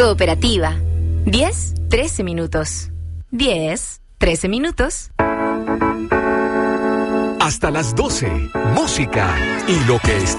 Cooperativa. 10, 13 minutos. 10, 13 minutos. Hasta las 12. Música y lo que está